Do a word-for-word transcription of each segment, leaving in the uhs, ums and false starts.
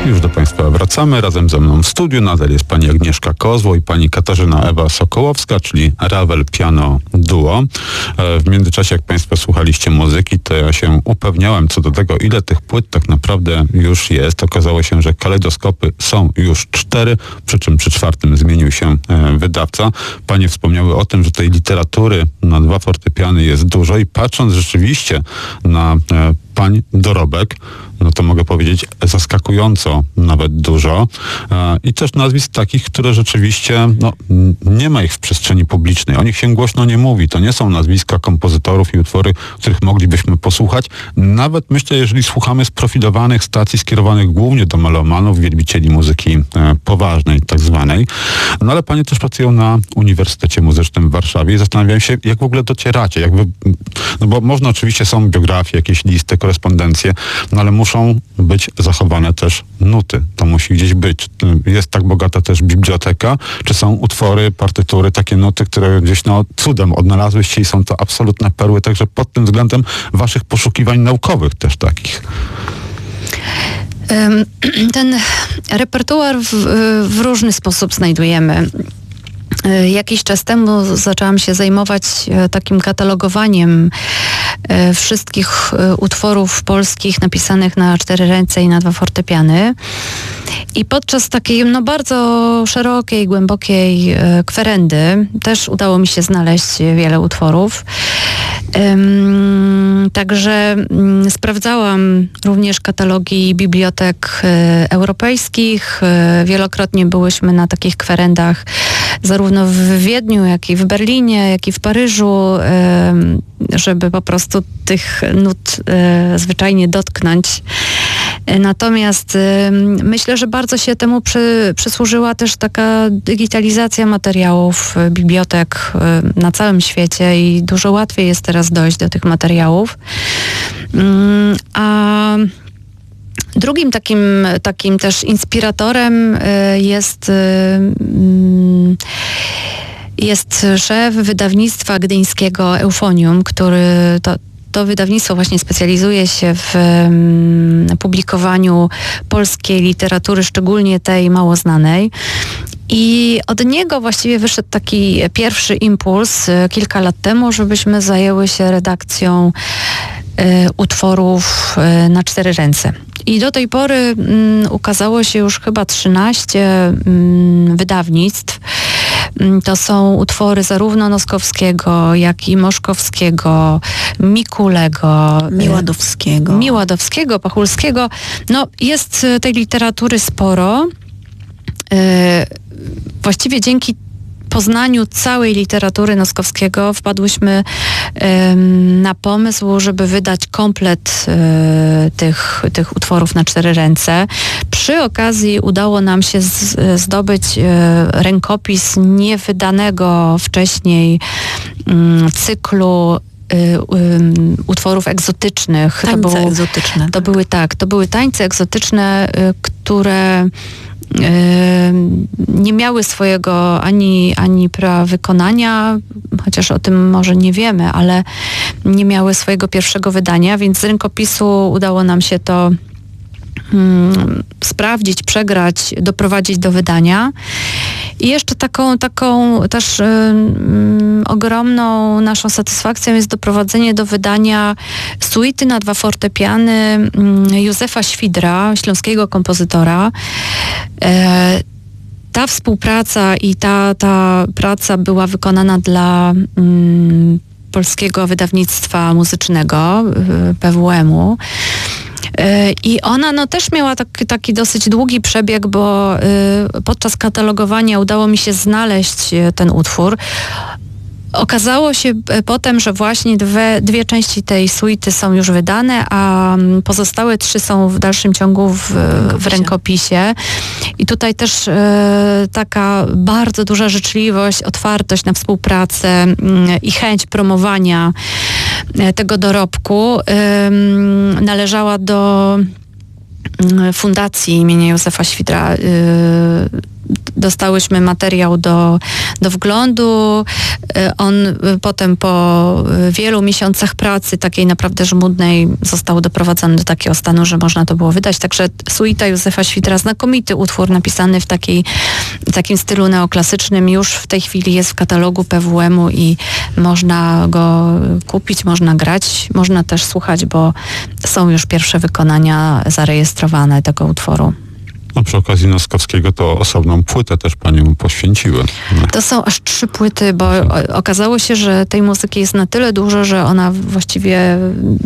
Już do Państwa wracamy. Razem ze mną w studiu nadal jest pani Agnieszka Kozło i pani Katarzyna Ewa Sokołowska, czyli Ravel Piano Duo. W międzyczasie, jak Państwo słuchaliście muzyki, to ja się upewniałem co do tego, ile tych płyt tak naprawdę już jest. Okazało się, że kalejdoskopy są już cztery, przy czym przy czwartym zmienił się wydawca. Panie wspomniały o tym, że tej literatury na dwa fortepiany jest dużo i patrząc rzeczywiście na pań dorobek, no to mogę powiedzieć zaskakująco nawet dużo. I też nazwisk takich, które rzeczywiście, no, nie ma ich w przestrzeni publicznej. O nich się głośno nie mówi. To nie są nazwiska kompozytorów i utwory, których moglibyśmy posłuchać. Nawet myślę, jeżeli słuchamy sprofilowanych stacji skierowanych głównie do melomanów, wielbicieli muzyki e, poważnej, tak zwanej. No ale panie też pracują na Uniwersytecie Muzycznym w Warszawie i zastanawiam się, jak w ogóle docieracie. Jak wy, no bo można oczywiście, są biografie, jakieś listy, korespondencje, no ale muszą być zachowane też nuty. To musi gdzieś być. Jest tak bogata też biblioteka, czy są utwory, partytury, takie nuty, które gdzieś no cudem odnalazły się i są to absolutne perły, także pod tym względem waszych poszukiwań naukowych też takich. Ten repertuar w, w różny sposób znajdujemy. Jakiś czas temu zaczęłam się zajmować takim katalogowaniem wszystkich utworów polskich napisanych na cztery ręce i na dwa fortepiany. I podczas takiej no, bardzo szerokiej, głębokiej kwerendy też udało mi się znaleźć wiele utworów. Um, także um, sprawdzałam również katalogi bibliotek e, europejskich. E, wielokrotnie byłyśmy na takich kwerendach zarówno w Wiedniu, jak i w Berlinie, jak i w Paryżu, e, żeby po prostu tych nut e, zwyczajnie dotknąć. E, natomiast e, myślę, że bardzo się temu przy, przysłużyła też taka digitalizacja materiałów e, bibliotek e, na całym świecie i dużo łatwiej jest teraz dojść do tych materiałów. Mm, a drugim takim, takim też inspiratorem y, jest, y, jest szef wydawnictwa gdyńskiego Eufonium, który to To wydawnictwo właśnie specjalizuje się w um, publikowaniu polskiej literatury, szczególnie tej mało znanej. I od niego właściwie wyszedł taki pierwszy impuls y, kilka lat temu, żebyśmy zajęły się redakcją y, utworów y, na cztery ręce. I do tej pory mm, ukazało się już chyba trzynaście mm, wydawnictw. To są utwory zarówno Noskowskiego, jak i Moszkowskiego, Mikulego, Miładowskiego, Miładowskiego, Pachulskiego. No, jest tej literatury sporo. Właściwie dzięki poznaniu całej literatury Noskowskiego wpadłyśmy um, na pomysł, żeby wydać komplet um, tych, tych utworów na cztery ręce. Przy okazji udało nam się z, zdobyć um, rękopis niewydanego wcześniej um, cyklu Um, utworów egzotycznych. Tańce to było, egzotyczne. To tak. były tak, to były tańce egzotyczne, y, które y, nie miały swojego ani, ani prawa wykonania, chociaż o tym może nie wiemy, ale nie miały swojego pierwszego wydania, więc z rękopisu udało nam się to Hmm, sprawdzić, przegrać, doprowadzić do wydania. I jeszcze taką, taką też um, ogromną naszą satysfakcją jest doprowadzenie do wydania suity na dwa fortepiany um, Józefa Świdra, śląskiego kompozytora. E, ta współpraca i ta, ta praca była wykonana dla um, polskiego wydawnictwa muzycznego, P W M-u. I ona no, też miała tak, taki dosyć długi przebieg, bo y, podczas katalogowania udało mi się znaleźć ten utwór. Okazało się potem, że właśnie dwie, dwie części tej suity są już wydane, a pozostałe trzy są w dalszym ciągu w, w rękopisie. I tutaj też e, taka bardzo duża życzliwość, otwartość na współpracę e, i chęć promowania e, tego dorobku e, należała do Fundacji imienia Józefa Świdra. dostałyśmy materiał do, do wglądu. On potem po wielu miesiącach pracy, takiej naprawdę żmudnej, został doprowadzony do takiego stanu, że można to było wydać. Także Suita Józefa Świdra, znakomity utwór napisany w, takiej, w takim stylu neoklasycznym, już w tej chwili jest w katalogu P W M-u i można go kupić, można grać, można też słuchać, bo są już pierwsze wykonania zarejestrowane tego utworu. A przy okazji Noskowskiego to osobną płytę też panią poświęciły. To są aż trzy płyty, bo okazało się, że tej muzyki jest na tyle dużo, że ona właściwie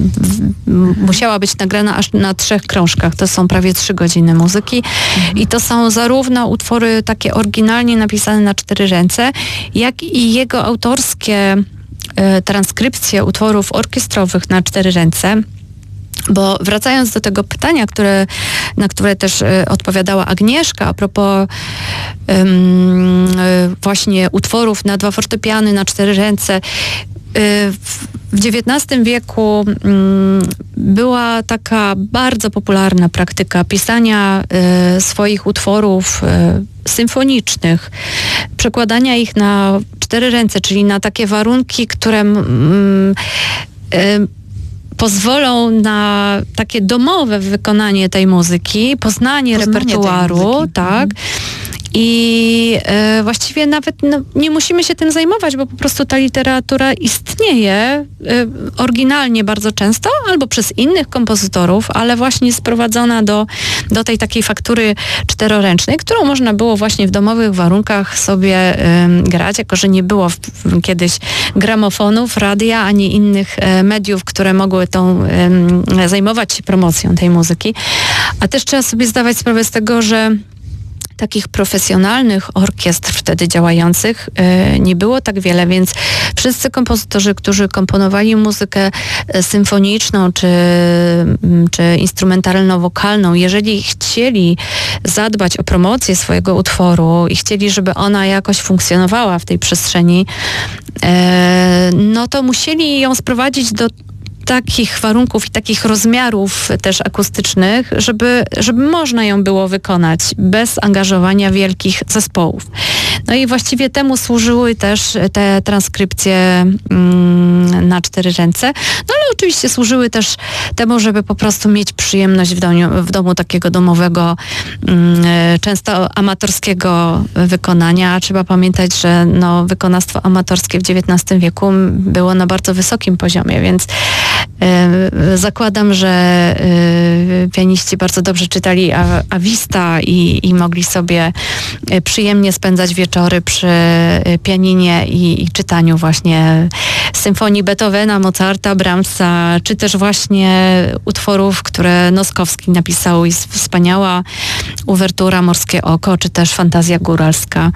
musiała być nagrana aż na trzech krążkach. To są prawie trzy godziny muzyki i to są zarówno utwory takie oryginalnie napisane na cztery ręce, jak i jego autorskie e, transkrypcje utworów orkiestrowych na cztery ręce. Bo wracając do tego pytania, które, na które też y, odpowiadała Agnieszka a propos ym, y, właśnie utworów na dwa fortepiany, na cztery ręce. Y, w, w dziewiętnastym wieku y, była taka bardzo popularna praktyka pisania y, swoich utworów y, symfonicznych, przekładania ich na cztery ręce, czyli na takie warunki, które y, y, pozwolą na takie domowe wykonanie tej muzyki, poznanie, poznanie repertuaru, tak. I e, właściwie nawet no, nie musimy się tym zajmować, bo po prostu ta literatura istnieje e, oryginalnie bardzo często, albo przez innych kompozytorów, ale właśnie sprowadzona do, do tej takiej faktury czteroręcznej, którą można było właśnie w domowych warunkach sobie e, grać, jako że nie było w, w, kiedyś gramofonów, radia, ani innych e, mediów, które mogły tą, e, zajmować się promocją tej muzyki. A też trzeba sobie zdawać sprawę z tego, że takich profesjonalnych orkiestr wtedy działających y, nie było tak wiele, więc wszyscy kompozytorzy, którzy komponowali muzykę y, symfoniczną czy, y, czy instrumentalno-wokalną, jeżeli chcieli zadbać o promocję swojego utworu i chcieli, żeby ona jakoś funkcjonowała w tej przestrzeni, y, no to musieli ją sprowadzić do takich warunków i takich rozmiarów też akustycznych, żeby, żeby można ją było wykonać bez angażowania wielkich zespołów. No i właściwie temu służyły też te transkrypcje mm, na cztery ręce. No ale oczywiście służyły też temu, żeby po prostu mieć przyjemność w domu, w domu takiego domowego, mm, często amatorskiego wykonania. Trzeba pamiętać, że no, wykonawstwo amatorskie w dziewiętnastym wieku było na bardzo wysokim poziomie, więc zakładam, że pianiści bardzo dobrze czytali Awista i, i mogli sobie przyjemnie spędzać wieczory przy pianinie i, i czytaniu właśnie symfonii Beethovena, Mozarta, Brahmsa, czy też właśnie utworów, które Noskowski napisał. Jest wspaniała uwertura Morskie Oko, czy też Fantazja Góralska,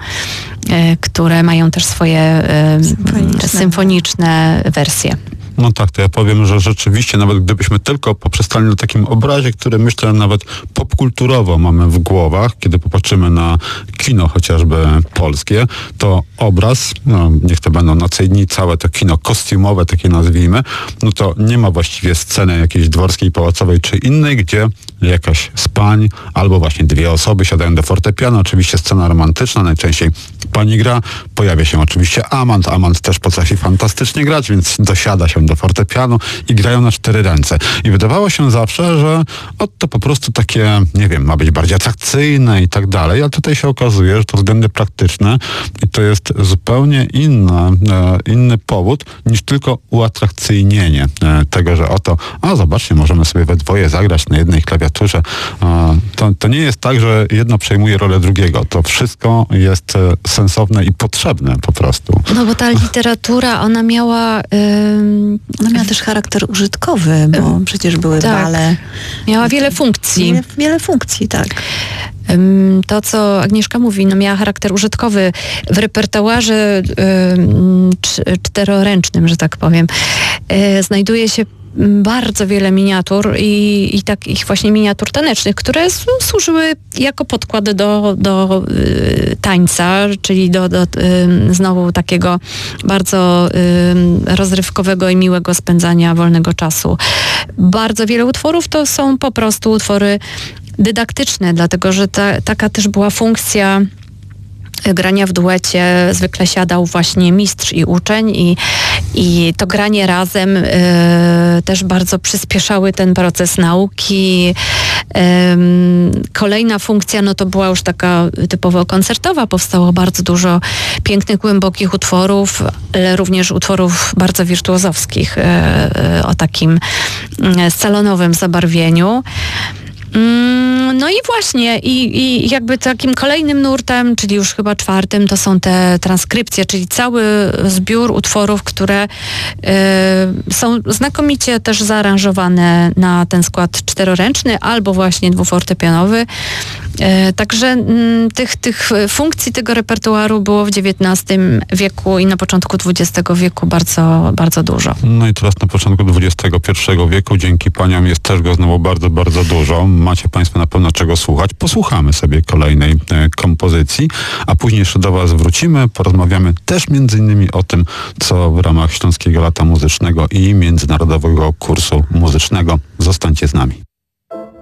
które mają też swoje symfoniczne, symfoniczne wersje. No tak, to ja powiem, że rzeczywiście nawet gdybyśmy tylko poprzestali na takim obrazie, który myślę nawet popkulturowo mamy w głowach, kiedy popatrzymy na kino chociażby polskie, to obraz, no niech to będą noce i dni, całe to kino kostiumowe, takie nazwijmy, no to nie ma właściwie sceny jakiejś dworskiej, pałacowej czy innej, gdzie jakaś z pań albo właśnie dwie osoby siadają do fortepianu, oczywiście scena romantyczna, najczęściej pani gra, pojawia się oczywiście amant, amant też potrafi fantastycznie grać, więc dosiada się do fortepianu i grają na cztery ręce. I wydawało się zawsze, że o, to po prostu takie, nie wiem, ma być bardziej atrakcyjne i tak dalej, ale tutaj się okazuje, że to względy praktyczne i to jest zupełnie inna, e, inny powód niż tylko uatrakcyjnienie e, tego, że oto, a zobaczcie, możemy sobie we dwoje zagrać na jednej klawiaturze. E, to, to nie jest tak, że jedno przejmuje rolę drugiego. To wszystko jest e, sensowne i potrzebne po prostu. No bo ta literatura, ona miała... Ym... Ona miała też charakter użytkowy, bo przecież były tak. bale. Miała wiele funkcji. Wiele, wiele funkcji, tak. To, co Agnieszka mówi, no miała charakter użytkowy. W repertuarze ym, czteroręcznym, że tak powiem, yy, znajduje się bardzo wiele miniatur i, i takich właśnie miniatur tanecznych, które s- służyły jako podkład do, do y, tańca, czyli do, do y, znowu takiego bardzo y, rozrywkowego i miłego spędzania wolnego czasu. Bardzo wiele utworów to są po prostu utwory dydaktyczne, dlatego że ta, taka też była funkcja grania w duecie zwykle siadał właśnie mistrz i uczeń i, i to granie razem y, też bardzo przyspieszały ten proces nauki. Y, kolejna funkcja, no to była już taka typowo koncertowa. Powstało bardzo dużo pięknych, głębokich utworów, ale również utworów bardzo wirtuozowskich y, y, o takim y, salonowym zabarwieniu. No i właśnie, i, i jakby takim kolejnym nurtem, czyli już chyba czwartym, to są te transkrypcje, czyli cały zbiór utworów, które y, są znakomicie też zaaranżowane na ten skład czteroręczny albo właśnie dwufortepianowy. Y, także y, tych, tych funkcji tego repertuaru było w dziewiętnastym wieku i na początku dwudziestego wieku bardzo, bardzo dużo. No i teraz na początku dwudziestego pierwszego wieku dzięki paniom jest też go znowu bardzo, bardzo dużo. Macie państwo na pewno czego słuchać. Posłuchamy sobie kolejnej e, kompozycji, a później jeszcze do was wrócimy. Porozmawiamy też między innymi o tym, co w ramach Śląskiego Lata Muzycznego i Międzynarodowego Kursu Muzycznego. Zostańcie z nami.